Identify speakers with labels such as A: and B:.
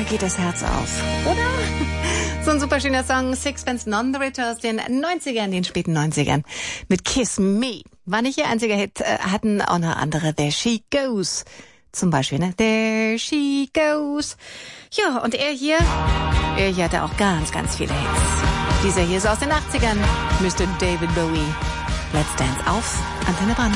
A: da geht das Herz auf, oder? So ein super schöner Song, Sixpence None the Richer aus den 90ern, den späten 90ern. Mit Kiss Me. War nicht ihr einziger Hit, hatten auch noch andere. There She Goes. Zum Beispiel, ne? There She Goes. Ja, und er hier hatte auch ganz, ganz viele Hits. Dieser hier ist aus den 80ern. Mr. David Bowie. Let's Dance auf Antenne Brandenburg.